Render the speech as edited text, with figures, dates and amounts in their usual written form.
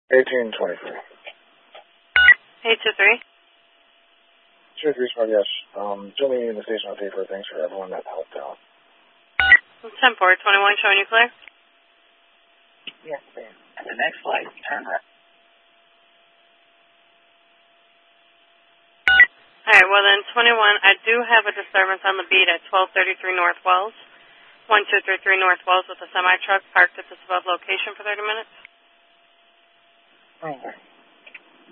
1823. 823. 2-3 smart, yes. Jimmy in the station update for thanks for everyone that helped out. 10-4, 21 showing you clear? Yes, ma'am. At the next light, turn right. Alright, well then 21, I do have a disturbance on the beat at 1233 North Wells. 1233 North Wells with a semi-truck parked at this above location for 30 minutes. Okay.